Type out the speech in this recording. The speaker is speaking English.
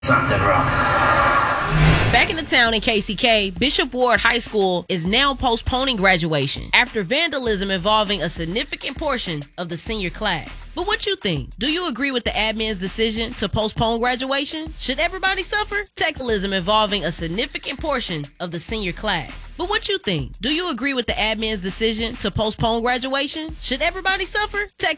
Something wrong. Back in the town in KCK, Bishop Ward High School is now postponing graduation after vandalism involving a significant portion of the senior class. But what you think? Do you agree with the admin's decision to postpone graduation? Should everybody suffer? Vandalism involving a significant portion of the senior class. But what you think? Do you agree with the admin's decision to postpone graduation? Should everybody suffer?